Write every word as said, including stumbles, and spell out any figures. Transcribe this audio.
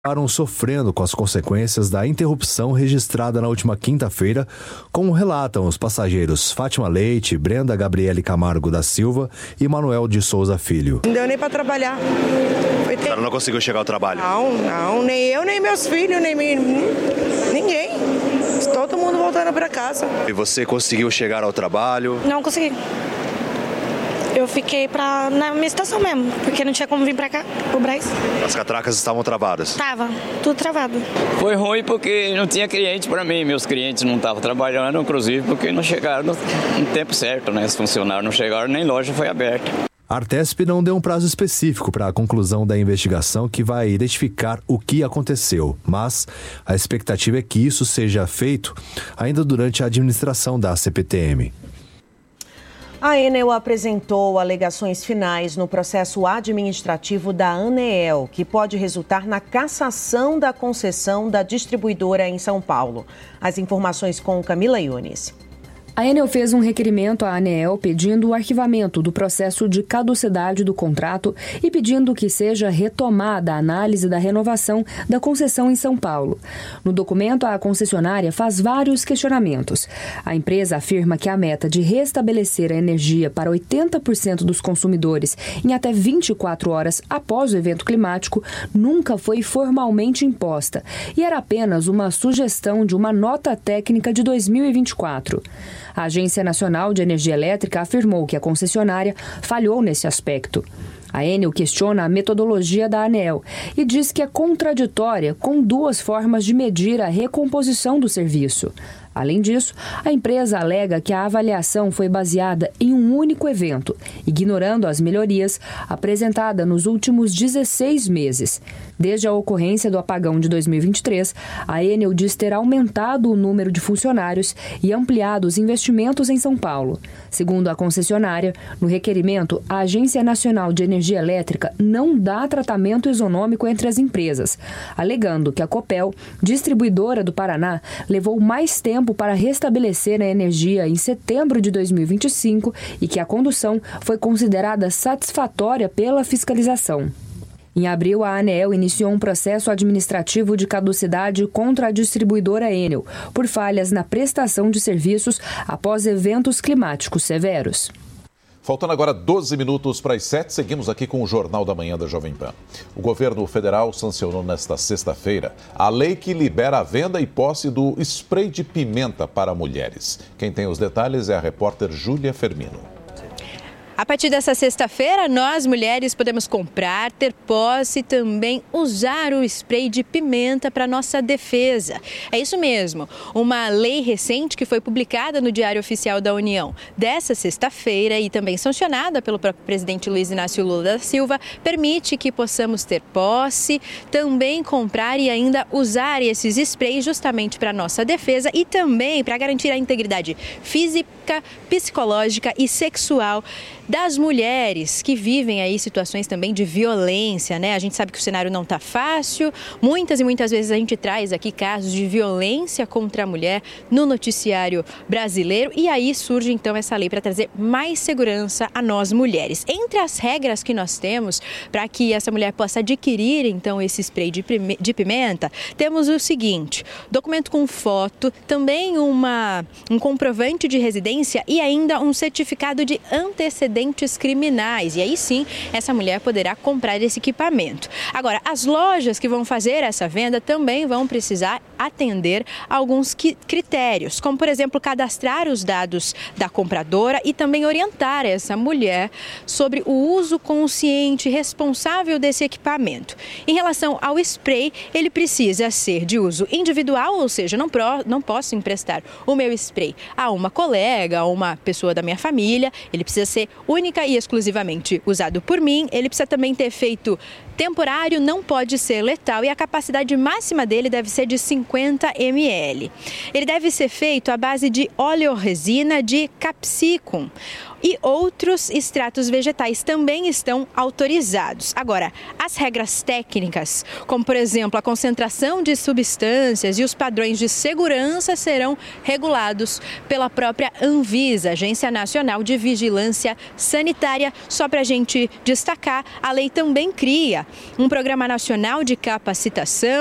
Estavam sofrendo com as consequências da interrupção registrada na última quinta-feira, como relatam os passageiros Fátima Leite, Brenda Gabriele Camargo da Silva e Manuel de Souza Filho. Não deu nem para trabalhar. Foi ter... A senhora não conseguiu chegar ao trabalho? Não, não, nem eu, nem meus filhos, nem ninguém. Todo mundo voltando para casa. E você conseguiu chegar ao trabalho? Não consegui. Eu fiquei pra, na minha estação mesmo, porque não tinha como vir pra cá, pro Brás. As catracas estavam travadas? Tava, tudo travado. Foi ruim porque não tinha cliente pra mim, meus clientes não estavam trabalhando, inclusive porque não chegaram no, no tempo certo, né? Os funcionários não chegaram, nem loja foi aberta. A Artesp não deu um prazo específico para a conclusão da investigação que vai identificar o que aconteceu, mas a expectativa é que isso seja feito ainda durante a administração da C P T M. A Enel apresentou alegações finais no processo administrativo da Aneel, que pode resultar na cassação da concessão da distribuidora em São Paulo. As informações com Camila Yunes. A Enel fez um requerimento à Aneel pedindo o arquivamento do processo de caducidade do contrato e pedindo que seja retomada a análise da renovação da concessão em São Paulo. No documento, a concessionária faz vários questionamentos. A empresa afirma que a meta de restabelecer a energia para oitenta por cento dos consumidores em até vinte e quatro horas após o evento climático nunca foi formalmente imposta e era apenas uma sugestão de uma nota técnica de dois mil e vinte e quatro. A Agência Nacional de Energia Elétrica afirmou que a concessionária falhou nesse aspecto. A Enel questiona a metodologia da Aneel e diz que é contraditória com duas formas de medir a recomposição do serviço. Além disso, a empresa alega que a avaliação foi baseada em um único evento, ignorando as melhorias apresentadas nos últimos dezesseis meses. Desde a ocorrência do apagão de dois mil e vinte e três, a Enel diz ter aumentado o número de funcionários e ampliado os investimentos em São Paulo. Segundo a concessionária, no requerimento, a Agência Nacional de Energia Elétrica não dá tratamento isonômico entre as empresas, alegando que a Copel, distribuidora do Paraná, levou mais tempo para restabelecer a energia em setembro de dois mil e vinte e cinco e que a condução foi considerada satisfatória pela fiscalização. Em abril, a Aneel iniciou um processo administrativo de caducidade contra a distribuidora Enel por falhas na prestação de serviços após eventos climáticos severos. Faltando agora doze minutos para as sete, seguimos aqui com o Jornal da Manhã da Jovem Pan. O governo federal sancionou nesta sexta-feira a lei que libera a venda e posse do spray de pimenta para mulheres. Quem tem os detalhes é a repórter Júlia Fermino. A partir dessa sexta-feira, nós mulheres podemos comprar, ter posse e também usar o spray de pimenta para nossa defesa. É isso mesmo, uma lei recente que foi publicada no Diário Oficial da União dessa sexta-feira e também sancionada pelo próprio presidente Luiz Inácio Lula da Silva, permite que possamos ter posse, também comprar e ainda usar esses sprays justamente para nossa defesa e também para garantir a integridade física, psicológica e sexual das mulheres que vivem aí situações também de violência, né? A gente sabe que o cenário não está fácil, muitas e muitas vezes a gente traz aqui casos de violência contra a mulher no noticiário brasileiro e aí surge então essa lei para trazer mais segurança a nós mulheres. Entre as regras que nós temos para que essa mulher possa adquirir então esse spray de pimenta, temos o seguinte: documento com foto, também uma, um comprovante de residência e ainda um certificado de antecedentes criminais. E aí sim, essa mulher poderá comprar esse equipamento. Agora, as lojas que vão fazer essa venda também vão precisar atender alguns critérios, como, por exemplo, cadastrar os dados da compradora e também orientar essa mulher sobre o uso consciente e responsável desse equipamento. Em relação ao spray, ele precisa ser de uso individual, ou seja, não, pro, não posso emprestar o meu spray a uma colega, a uma pessoa da minha família, ele precisa ser única e exclusivamente usado por mim, ele precisa também ter efeito temporário, não pode ser letal e a capacidade máxima dele deve ser de cinquenta mililitros. Ele deve ser feito à base de oleoresina de capsicum. e outros extratos vegetais também estão autorizados. Agora, as regras técnicas, como por exemplo a concentração de substâncias e os padrões de segurança serão regulados pela própria Anvisa, Agência Nacional de Vigilância Sanitária. Só para a gente destacar, a lei também cria um programa nacional de capacitação